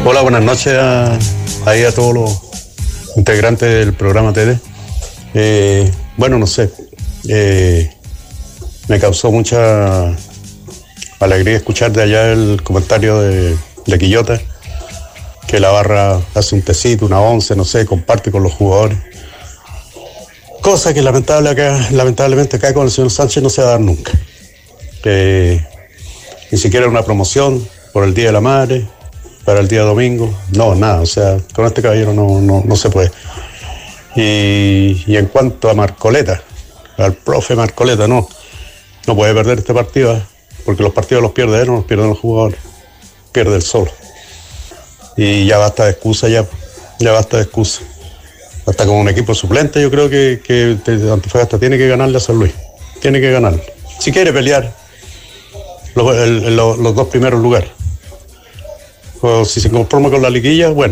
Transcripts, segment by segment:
Hola, buenas noches ahí a todos los integrantes del programa TD. Bueno, no sé, me causó mucha alegría escuchar de allá el comentario de Quillota, que la barra hace un tecito, una once, no sé, comparte con los jugadores. Cosa que lamentablemente acá con el señor Sánchez no se va a dar nunca. Ni siquiera una promoción por el Día de la Madre, para el día domingo, no, nada, o sea, con este caballero no se puede. Y en cuanto a Marcoleta, al profe Marcoleta, no puede perder este partido, porque los partidos los pierde él, no los pierden los jugadores, pierde él solo. Y ya basta de excusa, ya basta de excusa. Hasta con un equipo suplente yo creo que Antofagasta tiene que ganarle a San Luis, tiene que ganarle. Si quiere pelear los dos primeros lugares. O si se conforma con la liguilla, bueno,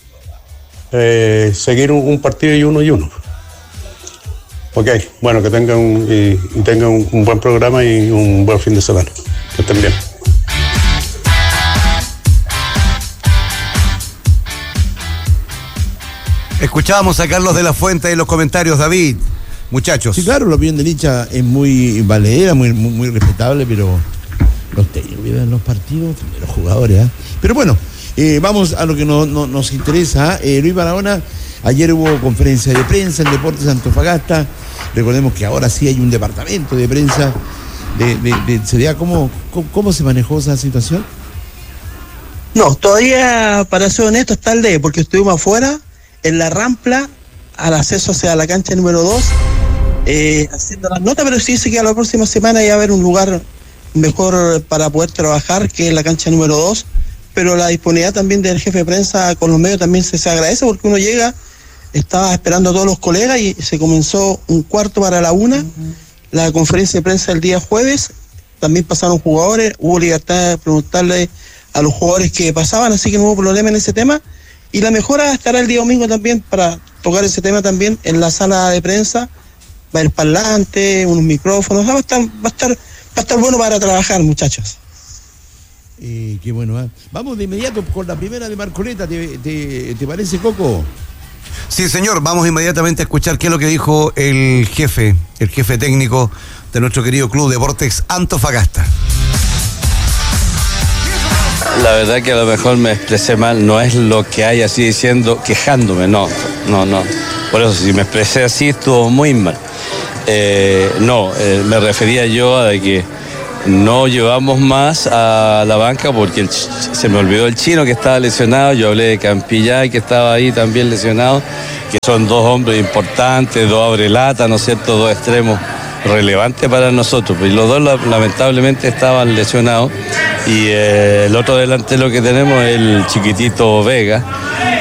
seguir un partido y uno. Ok, bueno, que tengan un buen programa y un buen fin de semana. Que estén bien. Escuchábamos a Carlos de la Fuente en los comentarios, David. Muchachos. Sí, claro, la opinión de hincha es muy valedera, muy respetable, pero los técnicos viven los partidos, los jugadores. Pero bueno, vamos a lo que nos interesa. Luis Barahona, ayer hubo conferencia de prensa en Deportes Antofagasta. Recordemos que ahora sí hay un departamento de prensa de CDA. ¿Cómo se manejó esa situación? No, todavía, para ser honesto, está el D, porque estuvimos afuera, en la rampla, al acceso hacia la cancha número 2, haciendo las notas, pero sí dice que a la próxima semana ya va a haber un lugar mejor para poder trabajar, que es la cancha número 2, pero la disponibilidad también del jefe de prensa con los medios también se agradece, porque uno llega, estaba esperando a todos los colegas y se comenzó 1:45 la conferencia de prensa el día jueves. También pasaron jugadores, hubo libertad de preguntarle a los jugadores que pasaban, así que no hubo problema en ese tema. Y la mejora estará el día domingo también para tocar ese tema también en la sala de prensa. Va a haber parlantes, unos micrófonos, va a estar bueno para trabajar, muchachos. Qué bueno, ¿eh? Vamos de inmediato con la primera de Marcoleta, ¿te parece, Coco? Sí, señor, vamos inmediatamente a escuchar qué es lo que dijo el jefe técnico de nuestro querido club Deportes Antofagasta. La verdad que a lo mejor me expresé mal, no es lo que hay así diciendo, quejándome, no. Por eso, si me expresé así, estuvo muy mal. Me refería yo a que no llevamos más a la banca porque se me olvidó el Chino que estaba lesionado, yo hablé de Campillay que estaba ahí también lesionado, que son dos hombres importantes, dos abrelatas, ¿no es cierto?, dos extremos relevantes para nosotros, y los dos lamentablemente estaban lesionados, y el otro delantero que tenemos es el chiquitito Vega,